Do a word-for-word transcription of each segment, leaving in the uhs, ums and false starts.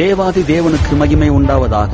தேவாதி தேவனுக்கு மகிமை உண்டாவதாக.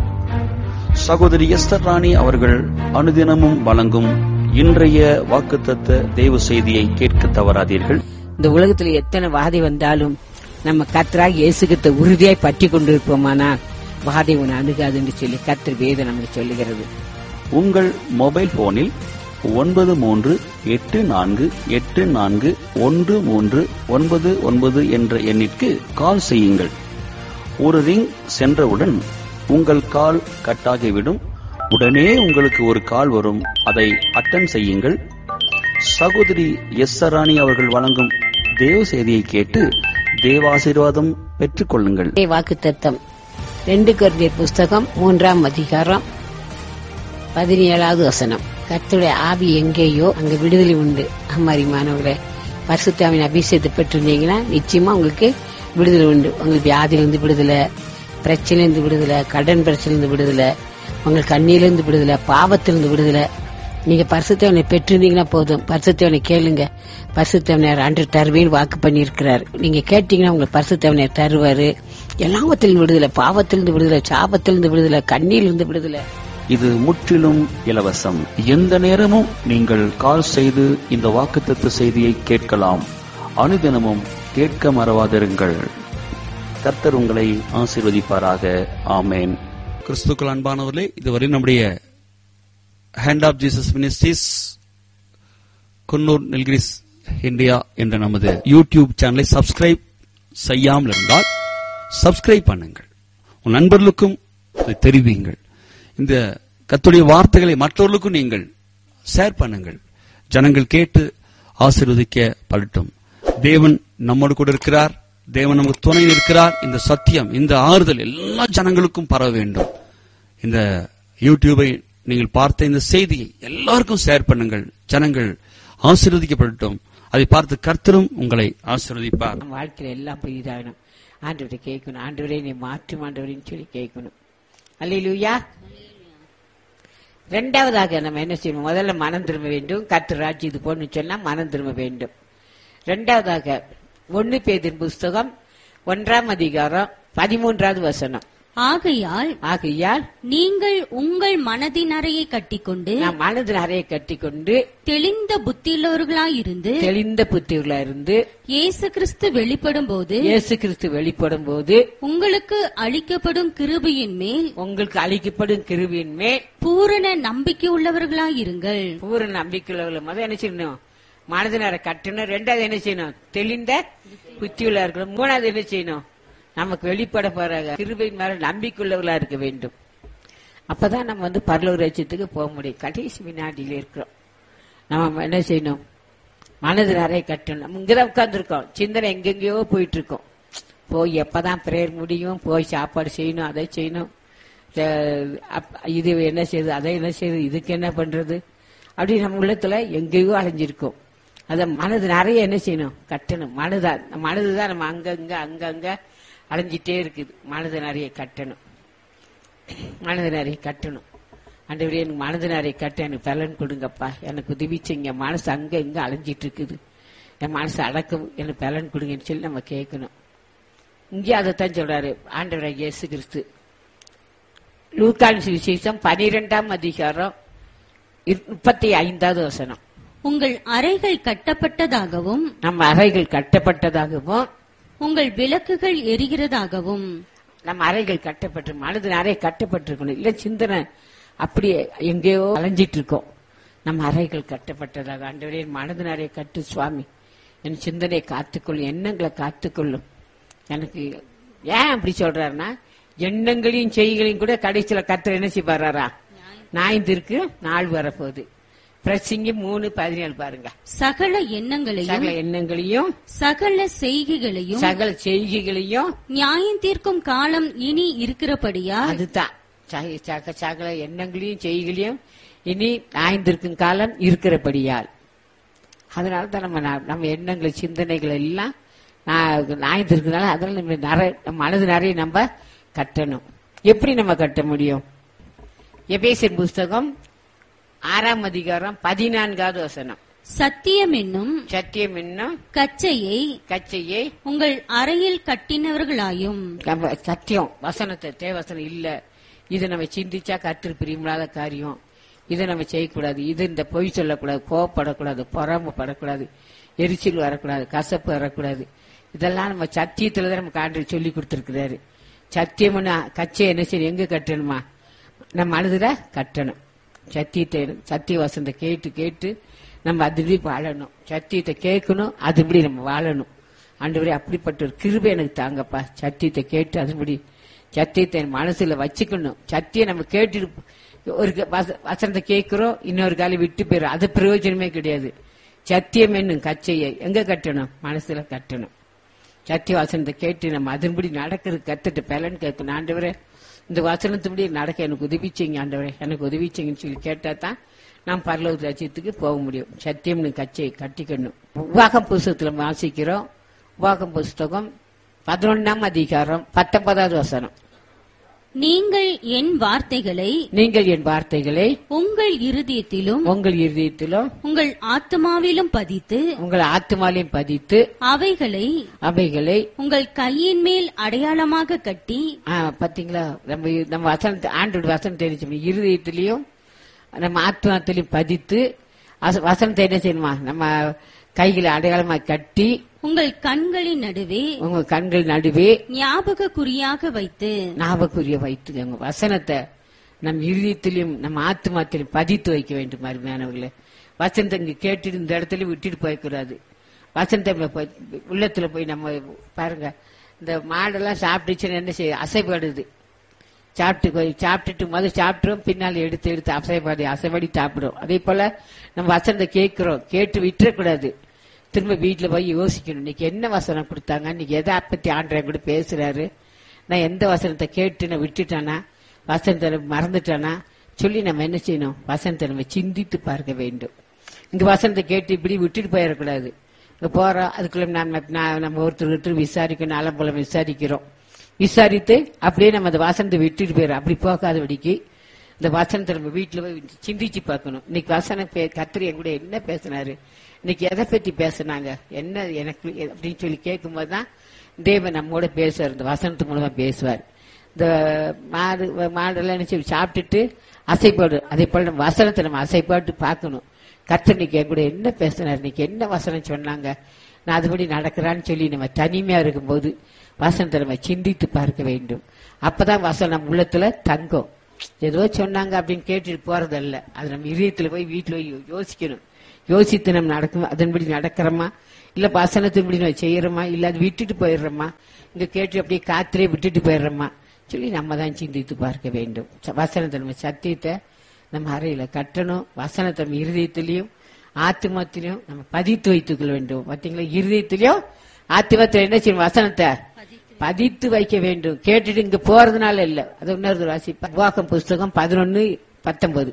சகோதரி எஸ்தர் ராணி அவர்கள் அனுதினமும் வழங்கும் இன்றைய வாக்குத்தத்த தேவ செய்தியை கேட்க தவறாதீர்கள். இந்த உலகத்துல எத்தனை வாதை வந்தாலும் நம்ம கர்த்தராக இயேசுகிட்ட உறுதியாய் பற்றி கொண்டிருப்போமானா வாதை உன்னை அணுகாது என்று சொல்லி கர்த்தர் வேதம் நமக்கு சொல்லுகிறது. உங்கள் மொபைல் போனில் ஒன்பது மூன்று எட்டு நான்கு எட்டு நான்கு ஒன்று மூன்று ஒன்பது ஒன்பது என்ற எண்ணிற்கு கால் செய்யுங்கள். ஒரு ரிங் சென்றவுடன் உங்கள் கால் கட்டாகிவிடும். உடனே உங்களுக்கு ஒரு கால் வரும். அதை அட்டன் செய்யுங்கள். சகோதரி எஸ்தர் ராணி அவர்கள் வழங்கும் தேவ செய்தியை கேட்டு தேவாசீர்வாதம் பெற்றுக் கொள்ளுங்கள். வாக்குத்தத்தம் ரெண்டு கொரிந்தியர் புஸ்தகம் மூன்றாம் அதிகாரம் பதினேழாவது வசனம். கர்த்தருடைய ஆவி எங்கேயோ அங்க விடுதலை உண்டு. அம்மாரிமானவர்களே, பரிசுத்தாவின் அபிஷேகத்தை பெற்றிருந்தீங்கன்னா நிச்சயமா உங்களுக்கு விடுதலை உண்டு. உங்களுக்கு வியாதியிலிருந்து விடுதலை, பிரச்சனையிலிருந்து விடுதலை, கடன் பிரச்சனையிலிருந்து விடுதலை, உங்களுக்கு கண்ணியிலிருந்து விடுதலை, பாவத்திலிருந்து விடுதலை. நீங்க பரிசுத்தவனை பெற்றிருந்தீங்கன்னா போதும். பரிசுத்தவனை கேளுங்க. பரிசுத்தவனர் அன்று தருவேன்னு வாக்கு பண்ணி இருக்கிறார். நீங்க கேட்டீங்கன்னா உங்களுக்கு பரிசுத்தவனர் தருவாரு. எல்லாவத்திலிருந்து விடுதலை, பாவத்திலிருந்து விடுதலை, சாபத்திலிருந்து விடுதலை, கண்ணியிலிருந்து விடுதலை. இது முற்றிலும் இலவசம். எந்த நேரமும் நீங்கள் கால் செய்து இந்த வாக்குத்தத்த செய்தியை கேட்கலாம். அனுதினமும் கேட்க மறவாதிருங்கள். கர்த்தர் உங்களை ஆசீர்வதிப்பாராக. ஆமேன். கிறிஸ்துக்கள் அன்பானவர்களே, இதுவரை நம்முடைய hand of Jesus ministries Coonoor Nilgiris India என்ற நமது யூடியூப் சேனலை சப்ஸ்கிரைப் செய்யாமல் இருந்தால் சப்ஸ்கிரைப் பண்ணுங்கள். உன் நண்பர்களுக்கும் அதை தெரிவிங்கள். இந்த கர்த்தருடைய வார்த்தைகளை மற்றவர்களுக்கும் நீங்கள் ஷேர் பண்ணுங்கள். ஜனங்கள் கேட்டு ஆசீர்வதிக்கப்படட்டும். தேவன் நம்மோடு கூட இருக்கிறார். தேவன் நமக்கு துணை இருக்கிறார். இந்த சத்தியம், இந்த ஆறுதல் எல்லா ஜனங்களுக்கும் பரவ வேண்டும். இந்த யூடியூபை நீங்கள் பார்த்த இந்த செய்தியை எல்லாருக்கும் ஷேர் பண்ணுங்கள். ஜனங்கள் ஆசீர்வதிக்கப்படட்டும். அதை பார்த்து கர்த்தரும் உங்களை ஆசீர்வதிப்பார். வாழ்க்கையில எல்லாம் புதிதாகணும். ஆண்டவரை கேட்கணும். ஆண்டவரே நீ மாற்றும் ஆண்டவரின்னு சொல்லி கேட்கணும். அல்லேலூயா. இரண்டாவதாக நம்ம என்ன செய்யணும்? முதல்ல மனம் திரும்ப வேண்டும். கர்த்தர் ராஜ்யம் இது போன்னு சொன்னா மனம் திரும்ப வேண்டும். இரண்டாவதாக ஒன்னு பேதுரு புஸ்தகம் ஒன்றாம் அதிகாரம் பதிமூன்றாவது வசனம். ஆகையால் ஆகையால் நீங்கள் உங்கள் மனதின் அறையை கட்டிக்கொண்டு மனதின் அறையை கட்டிக்கொண்டு தெளிந்த புத்தியுள்ளவர்களாயிருந்து தெளிந்த புத்தியுள்ளவர்களாயிருந்து இயேசு கிறிஸ்து வெளிப்படும் போது இயேசு கிறிஸ்து வெளிப்படும் போது உங்களுக்கு அளிக்கப்படும் கிருபையின் மேல் உங்களுக்கு அளிக்கப்படும் கிருபையின் மேல் பூரண நம்பிக்கை உள்ளவர்களாயிருங்கள். பூரண நம்பிக்கை உள்ளவர்கள் முதல் என்ன செய்யணும்? மனதின் அறை கட்டணும். ரெண்டாவது என்ன செய்யணும்? தெளிந்த புத்தியுள்ளவர்கள். மூணாவது என்ன செய்யணும்? நமக்கு வெளிப்பட போற கிருபையின் மேல நம்பிக்கையுள்ளவர்களா இருக்க வேண்டும். அப்பதான் நம்ம வந்து பரலோக ராஜ்யத்துக்கு போக முடியும். கடைசி வினாடியில இருக்கிறோம். நம்ம என்ன செய்யணும்? மனது நிறைய கட்டணும். நம்ம இங்கதான் உட்கார்ந்து இருக்கோம். சிந்தனை எங்கெங்கயோ போயிட்டு இருக்கோம். போய் எப்பதான் பிரேயர் முடியும், போய் சாப்பாடு செய்யணும், அதை செய்யணும், இது என்ன செய்யுது, அதை என்ன செய்யுது, இதுக்கு என்ன பண்றது, அப்படி நம்ம உள்ளத்துல எங்கேயோ அலைஞ்சிருக்கோம். அத மனது நிறைய என்ன செய்யணும்? கட்டணும். மனதா மனதுதான் நம்ம அங்கங்க அங்கங்க அலைஞ்சிட்டே இருக்குது. மனது நிறைய கட்டணும். மனது நிறைய கட்டணும். ஆண்டவரே எனக்கு மனது நிறைய கட்ட எனக்கு பலன் கொடுங்கப்பா, எனக்கு உதவி செய்யுங்க. மனசு அங்க இங்க அலைஞ்சிட்டு இருக்குது, என் மனசு அடக்க எனக்கு பலன் கொடுங்கன்னு சொல்லி நம்ம கேட்கணும். இங்கே அதைத்தான் சொல்றாரு ஆண்டவரே இயேசு கிறிஸ்து. லூக்கான் சுவிசேஷம் பனிரெண்டாம் அதிகாரம் முப்பத்தி ஐந்தாவது வசனம். உங்கள் அறைகள் கட்டப்பட்டதாகவும் நம்ம அறைகள் கட்டப்பட்டதாகவும் உங்கள் விளக்குகள் எரிகிறதாகவும். நம்ம அறைகள் கட்டப்பட்டு மனது அறை கட்டப்பட்டிருக்கணும். இல்ல சிந்தனை அப்படியே எங்கேயோ அலைஞ்சிட்டு இருக்கோம். நம்ம அறைகள் கட்டப்பட்டதாக. ஆண்டவரே மனது நிறைய கட்டு சுவாமி, என் சிந்தனையை காத்துக்கொள்ளும், எண்ணங்களை காத்துக்கொள்ளும். எனக்கு ஏன் அப்படி சொல்றாருன்னா, எண்ணங்களையும் செய்களையும் கூட கடைசியில கர்த்தர் என்ன செய்வாரா? நாய்ந்திருக்கு நாள் வரப்போகுது. பிரசங்கி மூணு பதினேழு பாருங்க. சகல எண்ணங்களையும் சகல எண்ணங்களையும் சகல செய்கைகளையும் சகல செய்கைகளையும் நியாயம் தீர்க்கும் காலம் இனி இருக்கிறபடியா. அதுதான் சகல எண்ணங்களையும் செய்கைகளையும் இனி நியாயந்திருக்கும் காலம் இருக்கிறபடியால். அதனாலதான் நம்ம நம்ம எண்ணங்களை சிந்தனைகள் எல்லாம் நியாயந்திருக்கிறதுனால அதனால நம்ம நிறைய மனது நிறைய நம்ம கட்டணும். எப்படி நம்ம கட்ட முடியும்? எபேசியர் புஸ்தகம் ஆறாம் அதிகாரம் பதினான்காவது வசனம். சத்தியம் என்னும் சத்தியம் என்னும் கச்சையை கச்சையை உங்கள் அறையில் கட்டினவர்களாயும். நம்ம சத்தியம் வசனத்தை தேவசனம் இல்ல, இது நம்ம சிந்திச்சா கர்த்தர் பிரியமில்லாத காரியம், இதை நம்ம செய்யக்கூடாது, இது இந்த பொய் சொல்லக்கூடாது, கோவப்படக்கூடாது, பொறாமப்படக்கூடாது, எரிச்சல் வரக்கூடாது, கசப்பு வரக்கூடாது. இதெல்லாம் நம்ம சத்தியத்துலதான் நமக்கு ஆண்டவர் சொல்லி கொடுத்திருக்கிறாரு. சத்தியம்னா கச்சை என்ன செய்யணும், எங்க கட்டணுமா, நம்ம மனதுல கட்டணும். சத்தியத்தை சத்திய வசனத்தை கேட்டு கேட்டு நம்ம அதுபடி வாழணும். சத்தியத்தை கேட்கணும், அதுபடி நம்ம வாழணும். ஆண்டவரே அப்படிப்பட்ட ஒரு கிருபை எனக்கு தாங்கப்பா. சத்தியத்தை கேட்டு அதுபடி சத்தியத்தை மனசுல வச்சுக்கணும். சத்தியம் நம்ம கேட்டு ஒரு வசனத்தை கேட்கிறோம், இன்னொரு காலம் விட்டு போயிடும், அது பிரயோஜனமே கிடையாது. சத்தியம் என்னும் கச்சையை எங்க கட்டணும், மனசுல கட்டணும். சத்திய வசனத்தை கேட்டு நம்ம அதன்படி நடக்கிறது கத்துட்டு பலன் கேட்கணும். ஆண்டவரே இந்த வசனத்துபடி நடக்க எனக்கு உதவிச்சிங்க, ஆண்டவரே எனக்கு உதவிச்சிங்கன்னு சொல்லி கேட்டா தான் நாம் பரலோக ராஜ்யத்துக்கு போக முடியும். சத்தியம்னு கச்சையை கட்டிக்கணும். உபாகம் புஸ்தகத்துல வாசிக்கிறோம். உபாகம் புஸ்தகம் பதினொன்னாம் அதிகாரம் பத்தொன்பதாவது வசனம். நீங்கள் என் வார்த்தைகளை நீங்கள் என் வார்த்தைகளை உங்கள் இருதயத்திலும் உங்கள் இருதயத்திலும் உங்கள் ஆத்மாவிலும் பதித்து உங்கள் ஆத்மாவிலும் பதித்து அவைகளை அவைகளை உங்கள் கையின் மேல் அடையாளமாக கட்டி. பாத்தீங்களா, நம்ம நம்ம வசனத்தை ஆண்டோட வசனம் தெரிஞ்சு இருதயத்திலையும் நம்ம ஆத்மாத்திலையும் பதித்து வசனத்தை என்ன செய்யணுமா, நம்ம கைகளை அடையாளமா கட்டி உங்கள் கண்களின் நடுவே உங்க கண்கள் நடுவே ஞாபக குறியாக வைத்து ஞாபகக்குரிய வைத்து உங்க வசனத்தை நம் இருதயத்திலும் நம்ம ஆத்மாத்திலும் பதித்து வைக்க வேண்டும். அருமையானவர்களே, வசனத்தை இங்க கேட்டு இந்த இடத்துல விட்டுட்டு போயக்கூடாது. வசனத்தை உள்ளத்துல போய் நம்ம பாருங்க, இந்த மாடெல்லாம் சாப்பிட்டுச்சுன்னு என்ன செய்ய அசைப்படுது. சாப்பிட்டு சாப்பிட்டுட்டு முதல் சாப்பிட்டுரும், பின்னால் எடுத்து எடுத்து அசைப்பாடி அசைப்பாடி சாப்பிடும். அதே போல நம்ம வசனத்தை கேட்கிறோம், கேட்டு விட்டுறக்கூடாது. திரும்ப வீட்டுல போய் யோசிக்கணும், இன்னைக்கு என்ன வசனம் கொடுத்தாங்க, இன்னைக்கு எதை பத்தி ஆண்டவன் கூட பேசுறாரு, நான் எந்த வசனத்தை கேட்டு நான் விட்டுட்டானா, வசனத்தை மறந்துட்டானா சொல்லி நம்ம என்ன செய்யணும், வசனத்தை நம்ம சிந்தித்து பார்க்க வேண்டும். இங்க வசனத்தை கேட்டு இப்படி விட்டுட்டு போயிடக்கூடாது. இங்க போறோம், அதுக்குள்ள நம்ம நம்ம ஒருத்தர் ஒருத்தர் விசாரிக்கணும், நலம் போல விசாரிக்கிறோம். விசாரித்து அப்படியே நம்ம அந்த வசனத்தை விட்டுட்டு போயிடும். அப்படி போகாதபடிக்கு இந்த வசனத்தை நம்ம வீட்டுல போய் சிந்திச்சு பார்க்கணும். இன்னைக்கு வசனம் கர்த்தர் என் கூட என்ன பேசினாரு, இன்னைக்கு எதை பத்தி பேசினாங்க, என்ன எனக்கு அப்படின்னு சொல்லி கேட்கும் போதுதான் தேவன் நம்மோட பேசுவார். இந்த வசனத்து மூலமா பேசுவார். இந்த மாடு மாடெல்லாம் நினைச்சு சாப்பிட்டுட்டு அசைப்பாடு, அதே போல நம்ம வசனத்தை நம்ம அசைப்பாட்டு பார்க்கணும். கர்த்தர் இன்னைக்கு என் கூட என்ன பேசினார், இன்னைக்கு என்ன வசனம் சொன்னாங்க, நான் அதுபடி நடக்கிறான்னு சொல்லி நம்ம தனிமையா இருக்கும்போது வசனத்தை நம்ம சிந்தித்து பார்க்க வேண்டும். அப்பதான் வசனம் நம்ம உள்ளத்துல தங்கும். ஏதோ சொன்னாங்க அப்படின்னு கேட்டுட்டு போறதல்ல, அது நம்ம இதயத்துல போய் வீட்டுல போய் யோசிக்கணும். யோசித்து நம்ம நடக்கும், அதன்படி நடக்கிறோமா, இல்ல வசனத்தின்படி நம்ம செய்யறோமா, இல்ல அது விட்டுட்டு போயிடுறோமா, இங்க கேட்டு அப்படியே காத்திலே விட்டுட்டு போயிடுறோமா சொல்லி நம்ம தான் சிந்தித்து பார்க்க வேண்டும். வசனத்தை நம்ம சத்தியத்தை நம்ம அறையில கட்டணும். வசனத்தை நம்ம இருதயத்திலையும் ஆத்மத்திலையும் நம்ம பதித்து வைத்துக் கொள்ள வேண்டும். பாத்தீங்களா, இருதயத்திலையும் ஆத்மத்துல என்ன செய்யணும், வசனத்தை பதித்து வைக்க வேண்டும். கேட்டுட்டு இங்க போறதுனால இல்ல. அது இன்னொரு வாசிப்பா, உபாகம் புஸ்தகம் பதினொன்னு பத்தொன்பது.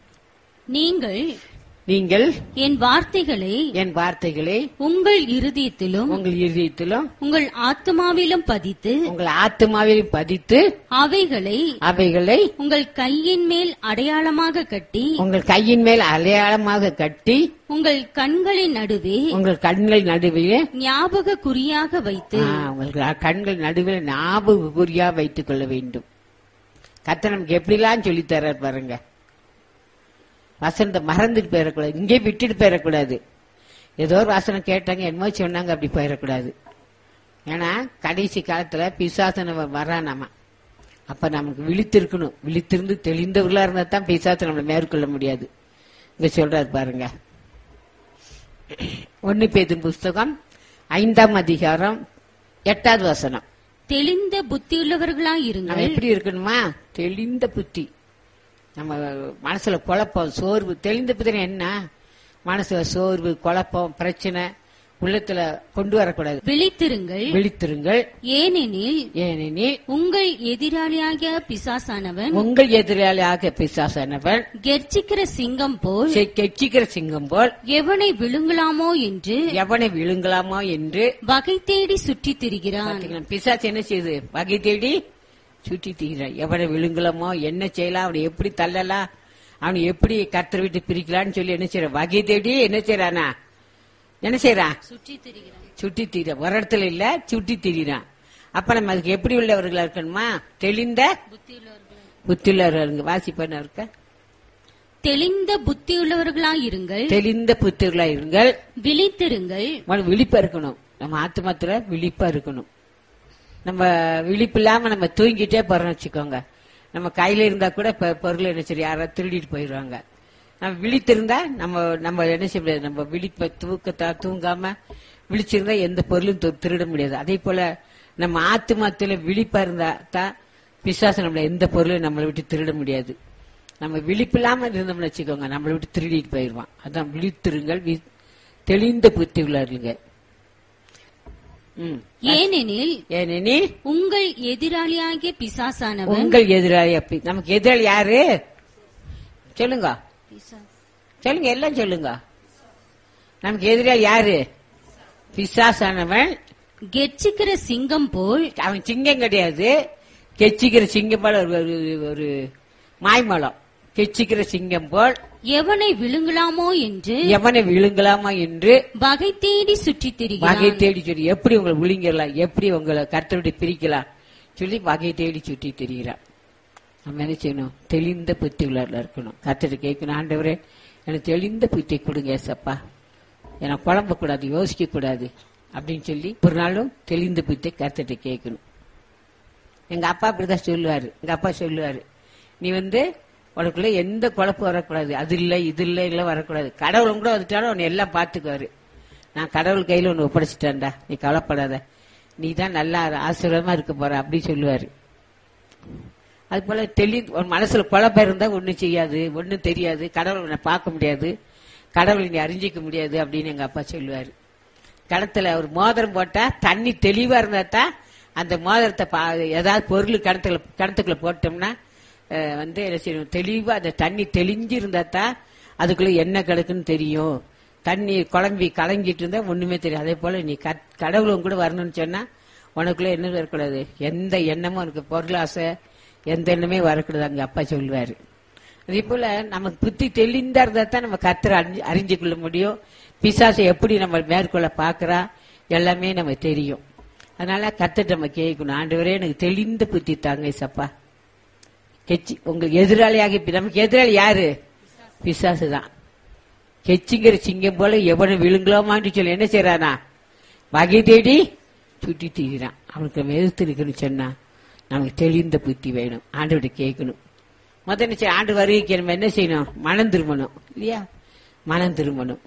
நீங்கள் நீங்கள் என் வார்த்தைகளை என் வார்த்தைகளை உங்கள் இருதயத்திலும் உங்கள் இருதயத்திலும் உங்கள் ஆத்மாவிலும் பதித்து உங்கள் ஆத்மாவிலும் பதித்து அவைகளை அவைகளை உங்கள் கையின் மேல் அடையாளமாக கட்டி உங்கள் கையின் மேல் அடையாளமாக கட்டி உங்கள் கண்களின் நடுவே உங்கள் கண்கள் நடுவே ஞாபக குறியாக வைத்து உங்கள் கண்கள் நடுவில் ஞாபக குறியா வைத்துக் கொள்ள வேண்டும். கர்த்தர் நமக்கு எப்படிலாம் சொல்லி தர்றார் பாருங்க. வசனத்தை மறந்துட்டு போயிடக்கூடாது, இங்கே விட்டுட்டு போயிடக்கூடாது. ஏதோ ஒரு வசனம் கேட்டாங்க, என்னமோ சொன்னாங்க, அப்படி போயிடக்கூடாது. ஏன்னா கடைசி காலத்துல பிசாசன வரானாமா. அப்ப நமக்கு விழித்திருக்கணும். விழித்திருந்து தெளிந்தவர்களா இருந்தா தான் பிசாசை நம்மளை மேற்கொள்ள முடியாது. இங்க சொல்றாரு பாருங்க, ஒன்னு பேதுரு புஸ்தகம் ஐந்தாம் அதிகாரம் எட்டாவது வசனம். தெளிந்த புத்தியுள்ளவர்களாய் இருங்கள். எப்படி இருக்கணுமா, தெளிந்த புத்தி. நம்ம மனசுல குழப்பம், சோர்வு, தெளிந்த புத்தி என்ன, மனசுல சோர்வு, குழப்பம், பிரச்சனை உள்ளத்துல கொண்டு வரக்கூடாது. விழித்திருங்கள் விழித்திருங்கள் ஏனெனில் ஏனெனில் உங்கள் எதிராளியாகிய பிசாசானவன் உங்கள் எதிராளியாக பிசாசானவன் கெர்ச்சிக்கிற சிங்கம் போல் கெச்சிக்கிற சிங்கம் போல் எவனை விழுங்கலாமோ என்று எவனை விழுங்கலாமோ என்று வகை தேடி சுற்றி திரிகிறான். பிசாசு என்ன செய்யுது, வகை தேடி சுற்றி திரிகிறான். எவனை விழுங்கலாமோ, என்ன செய்யலாம், அவனை எப்படி தள்ளலாம், அவன் எப்படி கர்த்தரை விட்டு பிரிக்கலான்னு சொல்லி என்ன செய்யறான், வகை தேடி என்ன செய்யறானா, என்ன செய்யறான், சுற்றி திரிகிறான். சுட்டி திரியா, ஒரு இடத்துல இல்ல சுட்டி திரிறான். அப்ப நம்ம அதுக்கு எப்படி உள்ளவர்களா இருக்கணுமா, தெளிந்த புத்தியுள்ளவர்கள். வாசிப்பா இருக்க, தெளிந்த புத்தியுள்ளவர்களாயிருங்கள், தெளிந்த புத்தியுள்ளவர்களாயிருங்கள், விழித்திருங்கள். விழிப்பா இருக்கணும். நம்ம ஆத்மாத்துல விழிப்பா இருக்கணும். நம்ம விழிப்பு இல்லாம நம்ம தூங்கிட்டே போறோம்னு வச்சுக்கோங்க, நம்ம கையில இருந்தா கூட பொருள் என்ன சரி யாராவது திருடிட்டு போயிடுவாங்க. நம்ம விழித்திருந்தா நம்ம நம்ம என்ன செய்ய முடியாது, நம்ம விழிப்ப தூக்கத்தா தூங்காம விழிச்சிருந்தா எந்த பொருளும் திருட முடியாது. அதே போல நம்ம ஆத்மாத்துல விழிப்பா இருந்தா தான் பிசாசு நம்மள எந்த பொருளும் நம்மளை விட்டு திருட முடியாது. நம்ம விழிப்பு இல்லாம இருந்தோம்னு வச்சுக்கோங்க, நம்மளை விட்டு திருடிட்டு போயிடுவான். அதான் விழித்திருங்கள், தெளிந்த புத்தி உள்ளாருங்க. ஏனெனில் ஏனெனில் உங்கள் எதிராளியாகிய பிசாசானவன், உங்கள் எதிராளி. அப்படி நமக்கு எதிராளி யாரு சொல்லுங்க, சொல்லுங்க, எல்லாம் சொல்லுங்க. நமக்கு எதிராளி யாரு? பிசாசானவன். கெச்சிக்கிற சிங்கம் போல், அவன் சிங்கம் கிடையாது, கெச்சிக்கிற சிங்கம் போல ஒரு ஒரு மாய்மலம். கெச்சிக்கிற சிங்கம் போல் எவனை விழுங்கலாமோ என்று எவனை விழுங்கலாமா என்று வகை தேடி சுற்றி திரிகிறான். வகை தேடி சொல்லி எப்படி உங்களை விழுங்கிடலாம், எப்படி உங்களை கர்த்தரோட பிரிக்கலாம் சொல்லி வகை தேடி சுற்றி திரிகிறான். நம்ம என்ன செய்யணும், தெளிந்த புத்தி உள்ளவர்களா இருக்கணும். கர்த்தரை கேட்கணும், ஆண்டவரே எனக்கு தெளிந்த புத்தி கொடுங்க ஏசப்பா, எனக்கு குழம்ப கூடாது, யோசிக்க கூடாது அப்படின்னு சொல்லி ஒரு நாளும் தெளிந்த புத்தி கர்த்தரை கேட்கணும். எங்க அப்பா அப்படிதான் சொல்லுவாரு. எங்க அப்பா சொல்லுவாரு, நீ வந்து உனக்குள்ள எந்த குழப்பம் வரக்கூடாது, அது இல்ல இது இல்ல இல்ல வரக்கூடாது. கடவுளும் கூட வந்துட்டாலும் உன்னை எல்லாம் பாத்துக்குவாரு. நான் கடவுள் கையில ஒன்னு ஒப்படைச்சிட்டேன்டா, நீ கவலைப்படாத, நீ தான் நல்லா ஆசீர்வாதமா இருக்க போற அப்படி சொல்லுவாரு. அது போல தெளி உன் மனசுல குழப்பம் இருந்தா ஒன்னும் செய்யாது, ஒன்னும் தெரியாது, கடவுள் உன்னை பார்க்க முடியாது, கடவுளை நீ அறிஞ்சிக்க முடியாது அப்படின்னு எங்க அப்பா சொல்லுவாரு. கிணத்துல ஒரு மோதிரம் போட்டா தண்ணி தெளிவா இருந்தா தான் அந்த மோதிரத்தை ஏதாவது பொருள் கிணத்துல கிணத்துக்குள்ள போட்டோம்னா வந்து என்ன செய்யணும், தெளிவா அந்த தண்ணி தெளிஞ்சு இருந்தா தான் அதுக்குள்ள என்ன கிடக்குன்னு தெரியும். தண்ணி குழம்பி கலங்கிட்டு இருந்தா ஒண்ணுமே தெரியும். அதே போல நீ கடவுளும் கூட வரணும்னு சொன்னா உனக்குள்ள என்ன வரக்கூடாது, எந்த எண்ணமும் உனக்கு பொருளாசை எந்த எண்ணமே வரக்கூடாது அங்க அப்பா சொல்லுவாரு. அதே போல நமக்கு புத்தி தெளிந்தா இருந்தா தான் நம்ம கர்த்தரை அறிஞ்சு கொள்ள முடியும். பிசாசை எப்படி நம்ம மேற்கொள்ள பாக்குறா எல்லாமே நம்ம தெரியும். அதனால கர்த்தரை நம்ம கேட்கணும், ஆண்டவரே எனக்கு தெளிந்த புத்தி தாங்க சப்பா. கெச்சி உங்களுக்கு எதிராளியாக, நமக்கு எதிராளி யாரு? பிசாசு தான். கெச்சிங்கிற சிங்கம் போல எவனை விழுங்கலாமான்னு சொல்லி என்ன செய்யறானா, வகை தேடி சுட்டி தீரான். அவனுக்கு நம்ம எதிர்த்து இருக்கணும்னு சொன்னா நமக்கு தெளிந்த புத்தி வேணும். ஆண்டவரை கேட்கணும். முதல்ல ஆண்டு வருகைக்கு நம்ம என்ன செய்யணும், மனம் திரும்பணும் இல்லையா, மனம் திரும்பணும்.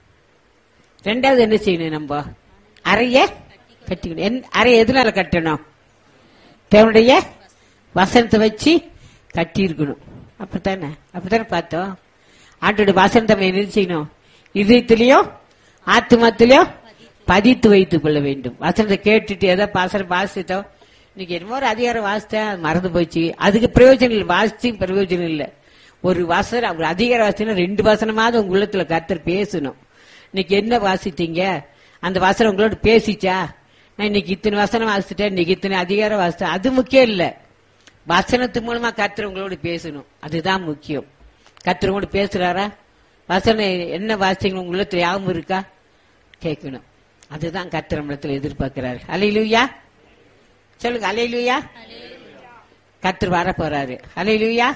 ரெண்டாவது என்ன செய்யணும், நம்ம அறைய கட்டிக்கணும். அறை எதனால கட்டணும், தேவனுடைய வசனத்தை வச்சு கட்டி இருக்கணும். அப்படித்தானே அப்படித்தானே பார்த்தோம். ஆண்டோட வசனத்தை என்ன செய்யணும், இதயத்திலயும் ஆத்மாத்திலயும் பதித்து வைத்துக் கொள்ள வேண்டும். வசனத்தை கேட்டுட்டு ஏதோ பாசனம் வாசித்தோம், இன்னைக்கு என்னமோ ஒரு அதிகாரம் வாசித்தேன் அது மறந்து போச்சு, அதுக்கு பிரயோஜனம் இல்லை, வாசிச்சு பிரயோஜனம் இல்லை. ஒரு வசனம் ஒரு அதிகாரம் வாசித்தா ரெண்டு வசனமாவது உங்க உள்ளத்துல கர்த்தர் பேசணும். இன்னைக்கு என்ன வாசித்தீங்க, அந்த வசனம் உங்களோட பேசிச்சா, நான் இன்னைக்கு இத்தனை வசனம் வாசிட்டேன், இன்னைக்கு இத்தனை அதிகாரம் வாசித்தேன், அது முக்கியம் இல்ல. வசனத்து மூலமா கர்த்தர் உங்களோட பேசணும், அதுதான் முக்கியம். கர்த்தர் உங்களோட பேசுறாரா, வசனம் என்ன வாசிச்சீங்க உங்க உள்ளத்துல யாவும் இருக்கா கேட்கணும். அதுதான் கர்த்தர் நம்மளத்துல எதிர்பார்க்கிறாரு. அல்லேலூயா சொல்லுங்க, அல்லேலூயா. கர்த்தர் வர போறாரு. அல்லேலூயா.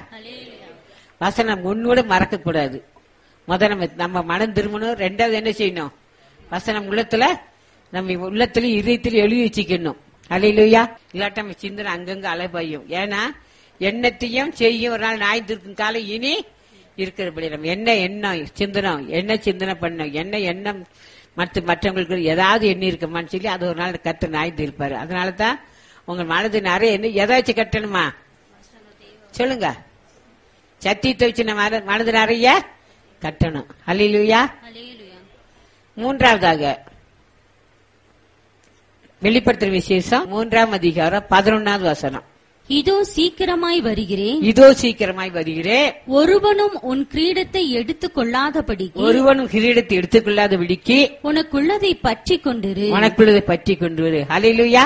வசனம் ஒன்னோட மறக்க கூடாது. முதல் நம்ம நம்ம மனம் திரும்பணும். ரெண்டாவது என்ன செய்யணும், வசனம் உள்ளத்துல நம்ம உள்ளத்துல இதயத்துல எழுதி வச்சுக்கணும். அல்லேலூயா. இல்லாட்ட நம்ம சிந்தனை அங்கங்க அலைபாயும். ஏன்னா எண்ணத்தையும் செய்யும் ஒரு நாள் நாய் இருக்கும் காலம் இனி இருக்கிறபடி நம்ம என்ன எண்ணம் சிந்தனம் என்ன சிந்தனை பண்ணோம், என்ன எண்ணம் மற்ற மற்றவங்களுக்கு ஏதாவது எண்ணி இருக்கமான்னு சொல்லி அது ஒரு நாள் கர்த்தர் நாய்ந்து இருப்பாரு. அதனாலதான் உங்க மனது நிறைய என்ன எதாச்சும் கட்டணுமா சொல்லுங்க, சத்தியத்தை வச்சு நம்ம மனது நிறைய கட்டணும். அல்லேலூயா. மூன்றாவதாக வெளிப்படுத்துற விசேஷம் மூன்றாம் அதிகாரம் பதினொன்னாவது வசனம். இதோ சீக்கிரமாய் வருகிறேன், இதோ சீக்கிரமாய் வருகிறேன், ஒருவனும் உன் கிரீடத்தை எடுத்துக் கொள்ளாதபடிக்கு ஒருவனும் கிரீடத்தை எடுத்துக் கொள்ளாதபடிக்கு உனக்குள்ளதை பற்றி கொண்டிரு, உனக்குள்ளதை பற்றி கொண்டு வரு. அல்லேலூயா.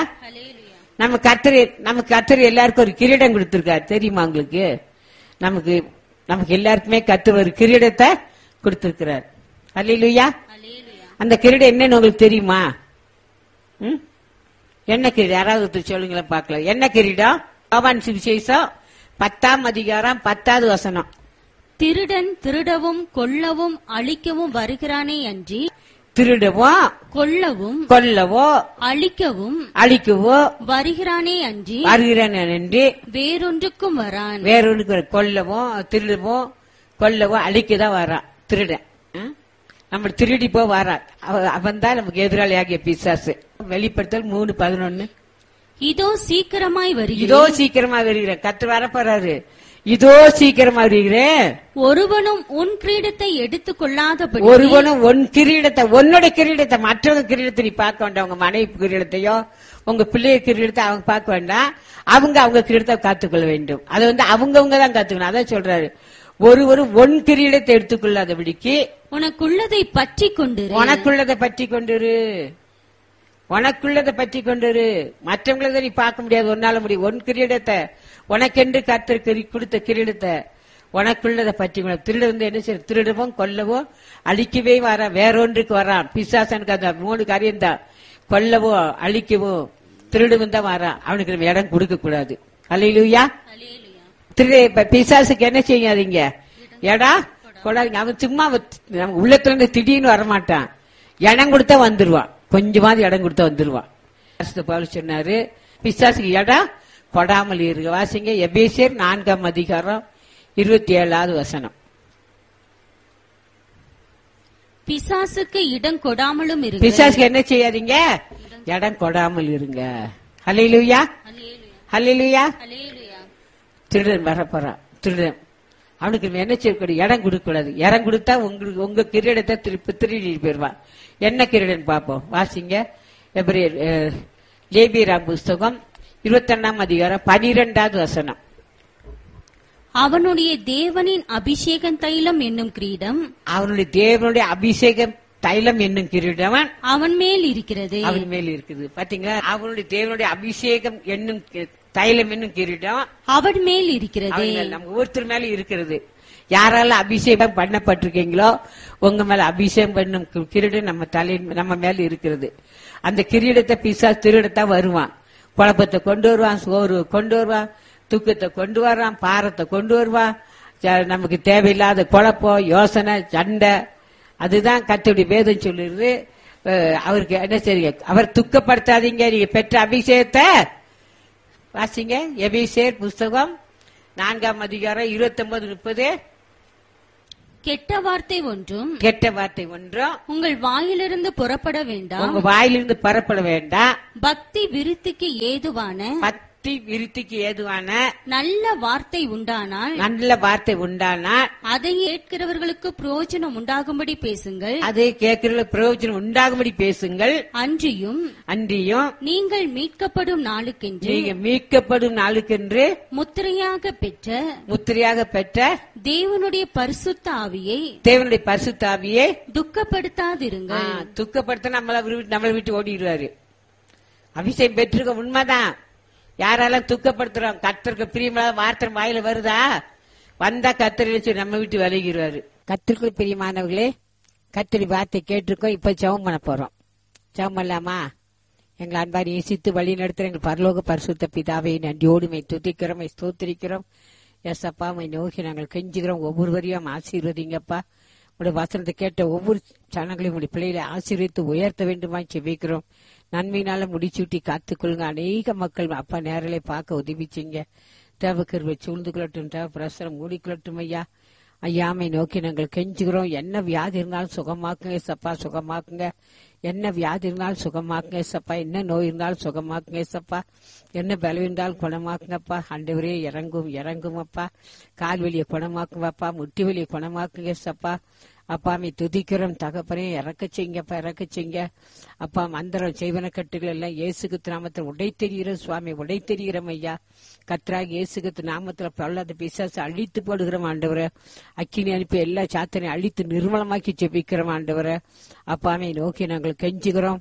நம்ம கர்த்தர் நமக்கு கர்த்தர் எல்லாருக்கும் ஒரு கிரீடம் கொடுத்திருக்காரு தெரியுமா உங்களுக்கு? நமக்கு நமக்கு எல்லாருக்குமே கர்த்தர் ஒரு கிரீடத்தை கொடுத்திருக்கிறார். அல்லேலூயா. அந்த கிரீடம் என்னன்னு உங்களுக்கு தெரியுமா? ம்? என்ன கிரீடம்? யாராவது ஒருத்தர் சொல்லுங்களேன் பார்க்கலாம். என்ன கிரீடம்? யோவான் சுவிசேஷம் பத்தாம் அதிகாரம் பத்தாவது வசனம். திருடன் திருடவும் கொல்லவும் அழிக்கவும் வருகிறானே அன்றி திருடவோ கொல்லவும் கொல்லவோ அழிக்கவும் அழிக்கவோ வருகிறானே அன்றி வருகிறான் என்று வேறொன்றுக்கும் வரான். வேறொன்று கொல்லவோ திருடவோ கொல்லவோ அழிக்கதான் வரான் திருடன். ம்? நம்ம திருடி போ வரான். அவன் தான் நமக்கு எதிராளி ஆகிய பிசாசு. வெளிப்படுத்தல் மூணு பதினொன்னு. இதோ சீக்கிரமாய் வருகிறேன். இதோ சீக்கிரமா வருகிறேன். கர்த்தர் வரப்போறாரு. இதோ சீக்கிரமா வருகிறேன். ஒருவனும் உன் கிரீடத்தை எடுத்துக் கொள்ளாதபடி ஒருவனும் உன் கிரீடத்தை, உன்னோட கிரீடத்தை மற்றவங்க கிரீடத்தை நீ பார்க்க வேண்டாம். உங்க மனைவி கிரீடத்தையோ உங்க பிள்ளைய கிரீடத்தை அவங்க பார்க்க வேண்டாம். அவங்க அவங்க கிரீடத்தை காத்துக்கொள்ள வேண்டும். அதை வந்து அவங்கவுங்க தான் காத்துக்கணும். அதான் சொல்றாரு, ஒருவரும் ஒன் கிரீடத்தை எடுத்துக்கொள்ளாதபடிக்கு உனக்குள்ளதை பற்றி கொண்டு உனக்குள்ளதை பற்றி கொண்டிரு. உனக்குள்ளதை பற்றி கொண்டிரு. மற்றவங்களதை நீ பார்க்க முடியாது. ஒன்னால முடியும். ஒன் கிரீடத்தை உனக்கென்று கர்த்தர் கொடுத்த கிரீடத்தை உனக்குள்ளதை பற்றி கொள்ள. திருட வந்து என்ன செய்ய? திருடவும் கொல்லவோ அழிக்கவே வர வேறொன்றுக்கு வரான். பிசாசனுக்கு அந்த மூணு காரியம் தான். கொல்லவோ அழிக்கவோ திருடுவன் தான் வரான். அவனுக்கு நம்ம இடம் கொடுக்க கூடாது. அல்லேலூயா. திருட பிசாசுக்கு என்ன செய்யாதீங்க? எடா கொடாதீங்க. அவன் சும்மா நம்ம உள்ளத்துல இருந்து திடீர்னு வரமாட்டான். இடம் கொடுத்தா வந்துருவான். கொஞ்சமாவது இடம் கொடுத்தா வந்துருவான். பவுல் சொன்னாரு, பிசாசுக்கு இடம் கொடாமல் இருக்க. வாசிங்க எபேசியர் நான்காம் அதிகாரம் இருபத்தி ஏழாவது வசனம். பிசாசுக்கு இடம் கொடாமலும் இருங்க. பிசாசுக்கு என்ன செய்யாதீங்க? இடம் கொடாமல் இருங்க. அல்லேலூயா. அல்லேலூயா. திருடன் வரப்போறான். திருடன் அவனுக்கு என்ன செய்யக்கூடாது? இடம் கொடுக்க கூடாது. இடம் கொடுத்தா உங்களுக்கு உங்க கிரீடத்தை திருப்பி திருடி போயிருவான். என்ன கிரீடன் பார்ப்போம். வாசிங்க எபிரேயர் லேவியராம் புஸ்தகம் இருபத்தி ஒன்னாம் அதிகாரம் பனிரெண்டாவது வசனம். அவனுடைய தேவனின் அபிஷேகம் தைலம் என்னும் கிரீடம் அவனுடைய தேவனுடைய அபிஷேகம் தைலம் என்னும் கிரீடம் அவன் மேல் இருக்கிறது. அவன் மேல் இருக்குது. பாத்தீங்களா? அவனுடைய தேவனுடைய அபிஷேகம் என்னும் தைலம் என்னும் கிரீடம் அவன் மேல் இருக்கிறது. நம்ம ஒருத்தர் மேல இருக்கிறது. யாரால அபிஷேகம் பண்ணப்பட்டிருக்கீங்களோ உங்க மேல அபிஷேகம் பண்ணும் கிரீடம் நம்ம தலை நம்ம மேல இருக்கிறது. அந்த கிரீடத்தை பிசா திருடத்தா வருவான். குழப்பத்தை கொண்டு வருவான், சோறு கொண்டு வருவான், தூக்கத்தை கொண்டு வர்றான், பாரத்தை கொண்டு வருவான். நமக்கு தேவையில்லாத குழப்பம், யோசனை, சண்டை. அதுதான் கர்த்தருடைய வேதம் சொல்லிருது. அவருக்கு என்ன செய்யுங்க? அவர் துக்கப்படுத்தாதீங்க. நீங்க பெற்ற அபிஷேகத்தை வாசிங்க. எபேசியர் புஸ்தகம் நான்காம் அதிகாரம் இருபத்தி ஒன்பது முப்பது. கெட்ட வார்த்தை ஒன்றும் கெட்ட வார்த்தை ஒன்றும் உங்கள் வாயிலிருந்து புறப்பட வேண்டாம். உங்க வாயிலிருந்து புறப்பட வேண்டாம். பக்தி விருத்திக்கு ஏதுவான பக்தி விருத்திக்கு ஏதுவான நல்ல வார்த்தை உண்டானால் நல்ல வார்த்தை உண்டானால் அதை கேட்கிறவர்களுக்கு பிரயோஜனம் உண்டாகும்படி பேசுங்கள். அதை கேட்கிறவர்களுக்கு பிரயோஜனம் உண்டாகும்படி பேசுங்கள். அன்றியும் அன்றியும் நீங்கள் மீட்கப்படும் நாளுக்கென்று நீங்க மீட்கப்படும் நாளுக்கென்று முத்திரையாக பெற்ற முத்திரையாக பெற்ற தேவனுடைய பரிசுத்த ஆவியை தேவனுடைய பரிசுத்த ஆவியை துக்கப்படுத்தாதிருங்கள். துக்கப்படுத்த நம்மள நம்மளை விட்டு ஓடிடுவாரு. அபிஷேகம் பெற்றிருக்க உண்மைதான். யாரெல்லாம் துக்கப்படுத்துறோம்? கர்த்தருக்கு பிரியமான வார்த்தை வாயில வருதா? வந்தா கர்த்தர் நம்ம விட்டு விலகிடுவாரு. கர்த்தருக்கு பிரியமானவர்களே, கர்த்தரி வார்த்தை கேட்டிருக்கோம். இப்ப ஜெபம் பண்ண போறோம். ஜெபம் பண்ணலாமா? எங்களை அன்பாரி நேசித்து வழி நடத்துற எங்கள் பரலோக பரிசுத்த பிதாவை நன்றியோடுமை துதிக்கிறோம், ஸ்தோத்திரிக்கிறோம். எஸ் அப்பா, மை நோக்கி நாங்கள் கெஞ்சுகிறோம். ஒவ்வொருவரையும் ஆசீர்வதிங்கப்பா. உடைய வசனத்தை கேட்ட ஒவ்வொரு சனங்களையும் உடைய பிள்ளைகளை ஆசீர்வித்து உயர்த்த வேண்டுமா செபிக்கிறோம். நன்மையினால முடிச்சுட்டி காத்துக்கொள்ளுங்க. அநேக மக்கள் அப்பா நேரலை பார்க்க உதவிச்சிங்க. தேவக்கருவை சூழ்ந்து கொள்ளட்டும், தேவ பிரசரம் மூடிக்கொள்ளட்டும். ஐயா ஐயாமை நோக்கி நாங்கள் கெஞ்சுகிறோம். என்ன வியாதி இருந்தாலும் சுகமாக்குங்க சப்பா, சுகமாக்குங்க. என்ன வியாதி இருந்தாலும் சுகமாக்குங்க சப்பா. என்ன நோய் இருந்தாலும் சுகமாக்குங்க சப்பா. என்ன பலம் இருந்தாலும் குணமாக்குங்கப்பா. ஆண்டவரே இறங்கும் இறங்கும் அப்பா. கால் வலியை குணமாக்குங்கப்பா. முட்டி வலியை குணமாக்குங்க சப்பா. அப்பாமை துதிக்கிறோம் தகப்பனே. இறக்க செய்யுங்கப்பா, இறக்க செய்யுங்க அப்பா. மந்திரம் செய்வன கட்டுகள் எல்லாம் இயேசுகிறிஸ்து நாமத்தில் உடை தெரிகிறோம் சுவாமி, உடை தெரிகிறோம் ஐயா. கர்த்தராகிய இயேசுகிறிஸ்து நாமத்தில் பொல்லாத பிசாசு அழித்து போடுகிறோம் ஆண்டவரே. அக்கினி அனுப்பி எல்லா சாத்தனையும் அழித்து நிர்மலமாக்கி ஜெபிக்கிறோம் ஆண்டவரே. அப்பாமை நோக்கி நாங்கள் கெஞ்சுகிறோம்.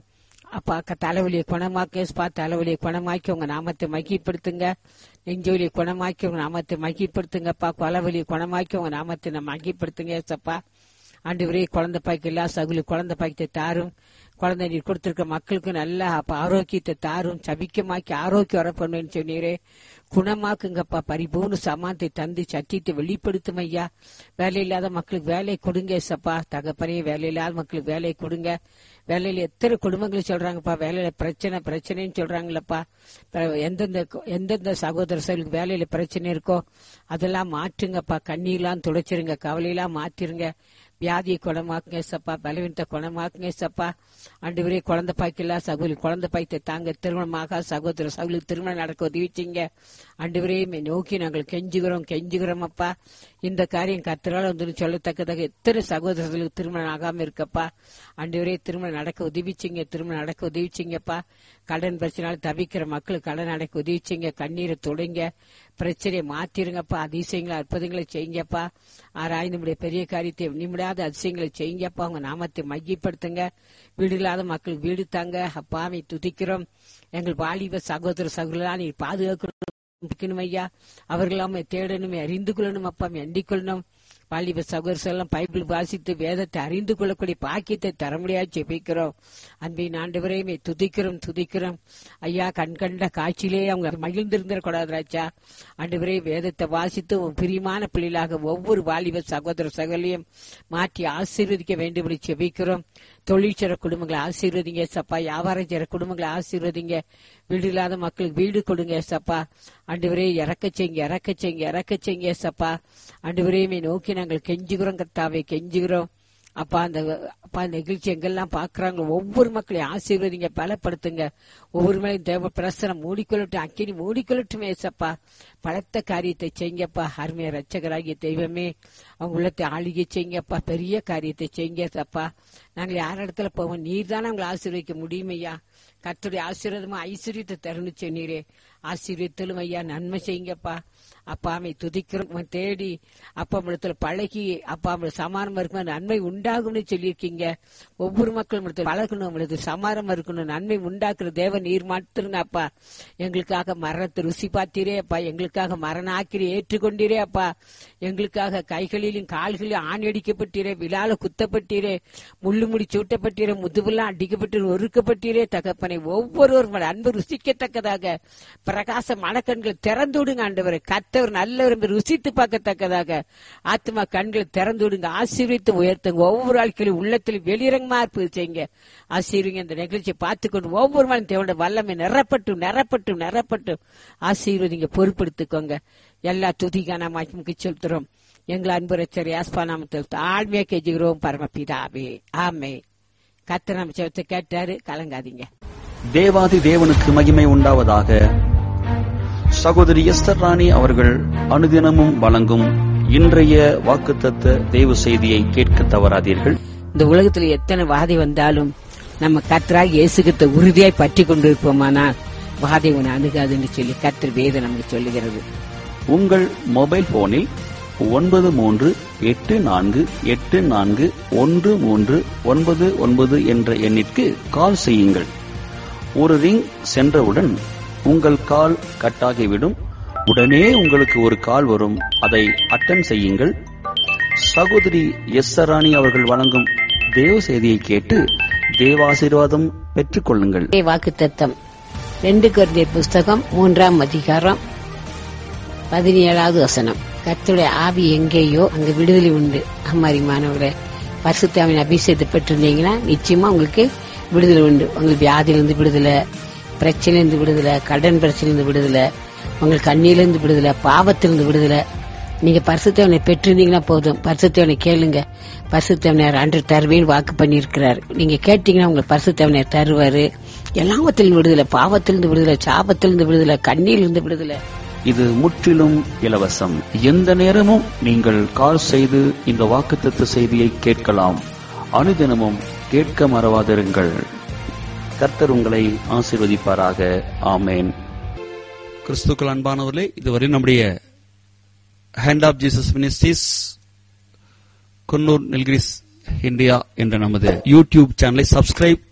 அப்பா க- தலைவலியை குணமாக்க ஏசப்பா, தலைவலியை குணமாக்கி உங்க நாமத்தை மகிப்படுத்துங்க. நெஞ்சொலியை குணமாக்கி உங்க நாமத்தை மகிப்படுத்துங்கப்பா. கொலவலியை குணமாக்கி உங்க நாமத்தை நம்ம மகிப்படுத்துங்க ஏசப்பா. ஆண்டவரே, குழந்தை பாய்க்கு எல்லா சகுலி குழந்தை பாய்க்கத்தை தாரும். குழந்தை நீர் கொடுத்திருக்க மக்களுக்கு நல்ல அப்ப ஆரோக்கியத்தை தாரும். சபிக்கமாக்கி ஆரோக்கியம் வர பண்ணுன்னு சொன்னீரே, குணமாக்குங்கப்பா. பரிபூர்ண சமானத்தை தந்து சத்தியத்தை வெளிப்படுத்தும் ஐயா. வேலை இல்லாத மக்களுக்கு வேலை கொடுங்க ஏசப்பா. தகப்பனே, வேலை இல்லாத மக்களுக்கு வேலை கொடுங்க. வேலையில எத்தனை குடும்பங்கள் சொல்றாங்கப்பா, வேலையில பிரச்சனை பிரச்சனைன்னு சொல்றாங்களப்பா. எந்தெந்த எந்தெந்த சகோதர சகோதரிகளுக்கு வேலையில பிரச்சனை இருக்கோ அதெல்லாம் மாற்றுங்கப்பா. கண்ணீர்லாம் துடைச்சிருங்க, கவலையெல்லாம் மாற்றிருங்க. வியாதியை குணமாக்குங்க சப்பா, பலவீனத்தை குணமாக்குங்க சப்பா. ஆண்டவரே, குழந்தை பாய்க்கல சகோதரி குழந்தை பாய்த்தை தாங்க, திருமணமாக சகோதர சகோதரி திருமணம் நடக்க உதவிச்சிங்க. ஆண்டவரே, நோக்கி நாங்கள் கெஞ்சுகிறோம் கெஞ்சுகிறோம் அப்பா. இந்த காரியம் கர்த்தரால் வந்து சொல்லத்தக்கதாக எத்தனை சகோதரர்களுக்கு திருமணம் ஆகாம இருக்கப்பா. ஆண்டவரே, திருமணம் நடக்க உதவிச்சிங்க, திருமணம் நடக்க உதவிச்சிங்கப்பா. கடன் பிரச்சனால தவிக்கிற மக்களுக்கு கடன் நடக்க உதவிச்சிங்க. கண்ணீரை தொடுங்க, பிரச்சனையை மாத்திருங்கப்பா. அதிசயங்களை அற்புதங்களை செய்யுங்கப்பா. ஆராய்ந்து நம்முடைய பெரிய காரியத்தை நிமிடாத அதிசயங்களை செய்யுங்கப்பா. உங்க நாமத்தை மையப்படுத்துங்க. வீடு இல்லாத மக்களுக்கு வீடு தாங்க அப்பாவை துதிக்கிறோம். எங்கள் வாலிப சகோதர சகோதரா நீ பாதுகாக்கணும் ஐயா. அவர்களாம தேடணுமே, அறிந்து கொள்ளணும் அப்பா, எண்டிக் கொள்ளணும். வாலிப சகோதரர் பைபிள் வாசித்து வேதத்தை அறிந்து கொள்ளக்கூடிய பாக்கியத்தை தர முடியாது ஜெபிக்கிறோம். அன்பின் ஆண்டவரையுமே துதிக்கிறோம் துதிக்கிறோம் ஐயா. கண்கண்ட காட்சியிலே அவங்க மகிழ்ந்திருந்திடக்கூடாது ராஜா. ஆண்டவரே, வேதத்தை வாசித்து பிரியமான பிள்ளைகளாக ஒவ்வொரு வாலிப சகோதர சகோதரியும் மாற்றி ஆசீர்வதிக்க வேண்டும் என்று ஜெபிக்கிறோம். தொழிற்சர குடும்பங்களை ஆசீர்வதிங்க சப்பா. வியாபாரம் செய்ற குடும்பங்களை ஆசீர்வதிங்க. வீடு இல்லாத மக்களுக்கு வீடு கொடுங்க சப்பா. ஆண்டவரே, இறக்க செய்யுங்க இறக்க செய்யுங்க இறக்க செய்யுங்க சப்பா. ஆண்டவரையுமே நோக்கி நாங்கள் கெஞ்சுகிறோம் கர்த்தாவே, கெஞ்சுகிறோம் அப்பா. அந்த அப்பா நிகழ்ச்சி எங்கெல்லாம் பாக்குறாங்க ஒவ்வொரு மக்களையும் ஆசீர்வதிங்க, பலப்படுத்துங்க. ஒவ்வொரு மேலையும் தேவ பிரசனம் மூடிக்கொள்ளட்டும், அக்கினி மூடிக்கொள்ளட்டுமே சப்பா. பலத்த காரியத்தை செய்யுங்கப்பா. அருமைய ரட்சகராகிய தெய்வமே, அவங்க உள்ளத்தை ஆளுகை செய்யுங்கப்பா. பெரிய காரியத்தை செய்யுங்க சப்பா. நாங்கள் யார் இடத்துல போவோம், நீர் தானே அவங்களை ஆசீர்வதிக்க முடியுமையா. கர்த்தருடைய ஆசீர்வாதமா ஐஸ்வர்யத்தை தரணும் சொன்னீரே. ஆசீர்வதித்தலும் ஐயா, நன்மை செய்யுங்கப்பா. அப்பாமை துதிக்கிறோம் தேடி அப்பா இடத்துல பழகி அப்பா சமாதானம் இருக்கணும், நன்மை உண்டாகும்னு சொல்லியிருக்கீங்க. ஒவ்வொரு மக்களும் பழகணும், உங்களுக்கு சமாதானம் இருக்கணும், நன்மை உண்டாக்குற தேவ நீர் மாத்துருங்க அப்பா. எங்களுக்காக மரணத்தை ருசி பார்த்தீரே அப்பா. எங்களுக்காக மரண ஆக்கிரி ஏற்றுக்கொண்டீரே அப்பா. எங்களுக்காக கைகளிலும் கால்களிலும் ஆணி அடிக்கப்பட்டீரே, விழால குத்தப்பட்டீரே, முள்ளு முடி சூட்டப்பட்டீரே, முதுவெல்லாம் அடிக்கப்பட்டு ஒருக்கப்பட்டீரே தகப்பனை. ஒவ்வொருவரும் அன்பு ருசிக்கத்தக்கதாக பிரகாச மனக்கண்களை திறந்து விடுங்க ஆண்டவரை. கர்த்தர் நல்லவர் ருசித்து பார்க்கத்தக்கதாக ஆத்மா கண்களை திறந்து விடுங்க. ஆசீர்வித்து உயர்த்துங்க. ஒவ்வொரு ஆட்களும் உள்ளத்தில் வெளிரங்கமா இருப்பது செய்யுங்க. ஆசீர்வங்க. இந்த நிகழ்ச்சியை பார்த்துக்கொண்டு ஒவ்வொரு நாளும் தேவனுடைய வல்லமை நிறப்பட்டும் நிறப்பட்டும் நிறப்பட்டும் ஆசீர்வதிங்க, பொறுப்படுத்திக்கோங்க. எல்லா துதிக்கான மாய்க்கு செலுத்துறோம். எங்கள் அன்பு ரட்சகர் யாஸ்பா நாமத்தில் தாழ்மையா கெஞ்சுகிறோம் பரமபிதாவே, ஆமே. கர்த்தர் நம்ம ஜெபத்தை கேட்டாரு, கலங்காதீங்க. தேவாதி தேவனுக்கு மகிமை உண்டாவதாக. சகோதரி எஸ்தர் ராணி அவர்கள் அனுதினமும் வழங்கும் இன்றைய வாக்குத்தத்த தேவ செய்தியை கேட்க தவறாதீர்கள். இந்த உலகத்துல எத்தனை வாதை வந்தாலும் நம்ம கர்த்தராக இயேசுகிட்ட உறுதியாய் பற்றி கொண்டிருப்போமானால் வாதை உன்னை அணுகாதுன்னு சொல்லி கர்த்தர் வேதம் நமக்கு சொல்லுகிறது. உங்கள் மொபைல் போனில் ஒன்பது மூன்று எட்டு நான்கு எட்டு நான்கு ஒன்று மூன்று ஒன்பது ஒன்பது என்ற எண்ணிற்கு கால் செய்யுங்கள். ஒரு ரிங் சென்றவுடன் உங்கள் கால் கட்டாகிவிடும். உடனே உங்களுக்கு ஒரு கால் வரும், அதை அட்டன் செய்யுங்கள். சகோதரி எஸ்தர் ராணி அவர்கள் வழங்கும் தேவ செய்தியை கேட்டு தேவாசீர்வாதம் பெற்றுக் கொள்ளுங்கள். வாக்குத்தத்தம் ரெண்டு கொரிந்தியர் புஸ்தகம் மூன்றாம் அதிகாரம் பதினேழாவது வசனம். கர்த்தருடைய ஆவி எங்கேயோ அங்க விடுதலை உண்டு. அம்மாரிமானவர்களே, பரிசுத்தாவின் அபிஷேகத்தை பெற்றிருந்தீங்கன்னா நிச்சயமா உங்களுக்கு விடுதலை உண்டு. உங்களுக்கு வியாதியிலிருந்து விடுதலை, பிரச்சனையிலிருந்து விடுதலை, கடன் பிரச்சனையிலிருந்து விடுதலை, உங்களுக்கு கண்ணியிலிருந்து விடுதலை, பாவத்திலிருந்து விடுதலை. நீங்க பரிசுத்தவனை பெற்றிருந்தீங்கன்னா போதும். பரிசுத்தவனை கேளுங்க. பரிசுத்தவனர் அன்று தருவேன்னு வாக்கு பண்ணியிருக்கிறார். நீங்க கேட்டீங்கன்னா உங்களுக்கு பரிசுத்தவனர் தருவாரு. எல்லாவத்திலிருந்து விடுதலை, பாவத்திலிருந்து விடுதலை, சாபத்திலிருந்து விடுதலை, கண்ணியிலிருந்து விடுதலை. இது முற்றிலும் இலவசம். எந்த நேரமும் நீங்கள் கால் செய்து இந்த வாக்குத்தத்த செய்தியை கேட்கலாம். அனுதினமும் கேட்க மறவாதிருங்கள். கர்த்தர் உங்களை ஆசீர்வதிப்பாராக. ஆமேன். கிறிஸ்துக்கள் அன்பானவர்களே, இதுவரை நம்முடைய hand of Jesus ministries Coonoor, Nilgiris, India என்ற நமது யூடியூப் சேனலை சப்ஸ்கிரைப்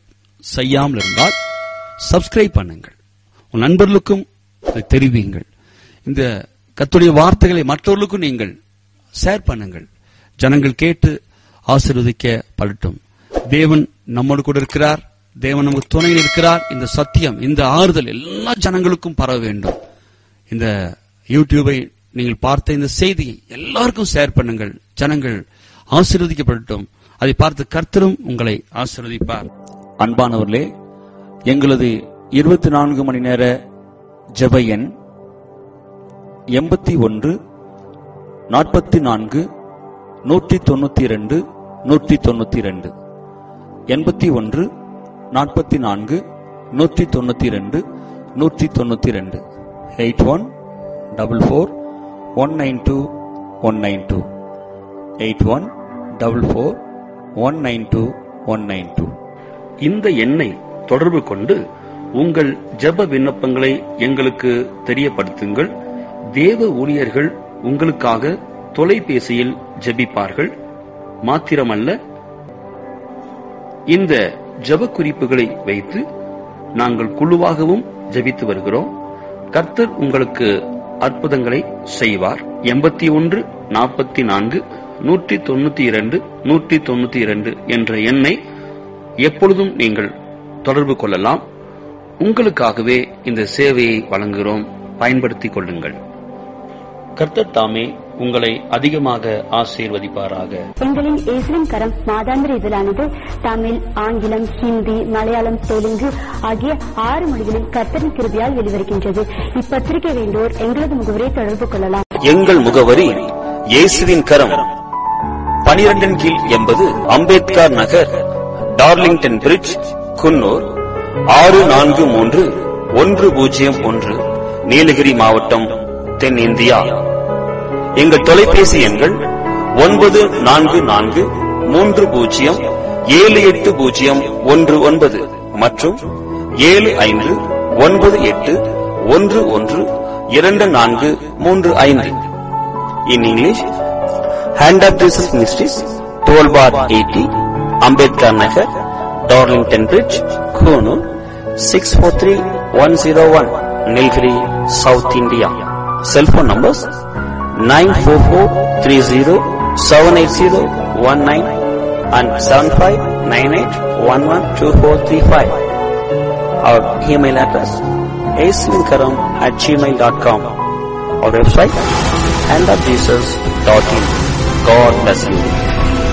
செய்யாமல் இருந்தால் சப்ஸ்கிரைப் பண்ணுங்கள். உன் நண்பர்களுக்கும் அதை தெரிவியுங்கள். இந்த கர்த்தருடைய வார்த்தைகளை மற்றவர்களுக்கும் நீங்கள் ஷேர் பண்ணுங்கள். ஜனங்கள் கேட்டு ஆசீர்வதிக்கப்படட்டும். தேவன் நம்மோடு கூட இருக்கிறார். தேவன் நமக்கு துணையில் இருக்கிறார். இந்த சத்தியம், இந்த ஆறுதல் எல்லா ஜனங்களுக்கும் பரவ வேண்டும். இந்த யூடியூபை நீங்கள் பார்த்த இந்த செய்தியை எல்லாருக்கும் ஷேர் பண்ணுங்கள். ஜனங்கள் ஆசீர்வதிக்கப்படட்டும். அதை பார்த்து கர்த்தரும் உங்களை ஆசீர்வதிப்பார். அன்பானவர்களே, எங்களது இருபத்தி நான்கு மணி நேர ஜெப எண் எண்பத்தி ஒன்று நாற்பத்தி நான்கு நூற்றி தொண்ணூத்தி இரண்டு நூற்றி தொண்ணூத்தி இரண்டு எண்பத்தி ஒன்று நாற்பத்தி நான்கு நூற்றி தொண்ணூத்தி இரண்டு நூற்றி தொண்ணூத்தி இரண்டு eight one double four one nine two one nine two eight one double four one nine two one nine two. இந்த எண்ணை தொடர்பு கொண்டு உங்கள் ஜெப விண்ணப்பங்களை எங்களுக்கு தெரியப்படுத்துங்கள். தேவ ஊழியர்கள் உங்களுக்காக தொலைபேசியில் ஜெபிப்பார்கள். மாத்திரமல்ல, இந்த ஜெப குறிப்புகளை வைத்து நாங்கள் குழுவாகவும் ஜெபித்து வருகிறோம். கர்த்தர் உங்களுக்கு அற்புதங்களை செய்வார். எண்பத்தி ஒன்று நாற்பத்தி நான்கு நூற்றி தொண்ணூத்தி இரண்டு நூற்றி தொண்ணூத்தி இரண்டு என்ற எண்ணை எப்பொழுதும் நீங்கள் தொடர்பு கொள்ளலாம். உங்களுக்காகவே இந்த சேவையை வழங்குகிறோம். பயன்படுத்திக் கொள்ளுங்கள். கர்த்தர் தாமே உங்களை அதிகமாக ஆசீர்வதிப்பாராக. எங்களின் இஸ்லிம் கரம் மாதாந்திர இதழானது தமிழ், ஆங்கிலம், ஹிந்தி, மலையாளம், தெலுங்கு ஆகிய ஆறு மொழிகளில் கர்த்தரின் கிருபையால் வெளிவருகின்றது. இப்பத்திரிகை வேண்டோர் எங்களது முகவரை தொடர்பு கொள்ளலாம். எங்கள் முகவரி இயேசுவின் கரம், பனிரெண்டின் கீழ் எண்பது அம்பேத்கர் நகர், டார்லிங்டன் பிரிட்ஜ், குன்னூர் ஆறு நான்கு மூன்று ஒன்று பூஜ்ஜியம் ஒன்று, நீலகிரி மாவட்டம், தென்னிந்தியா. எங்கள் தொலைபேசி எண்கள் ஒன்பது நான்கு நான்கு மூன்று பூஜ்ஜியம் ஏழு எட்டு பூஜ்ஜியம் ஒன்று ஒன்பது மற்றும் ஏழு ஐந்து ஒன்பது எட்டு ஒன்று ஒன்று இரண்டு நான்கு மூன்று ஐந்து. In English, hand of Jesus ministries, twelve bar eighty, Ambedkar Nagar, Darlington bridge, Coonoor six four three one zero one, Nilgiri, south India. Cellphone numbers nine four four three zero seven eight zero one nine and seven five nine eight one one two four three five. Our email address aislinkaram at gmail dot com. Our website hand of jesus dot in. God bless you.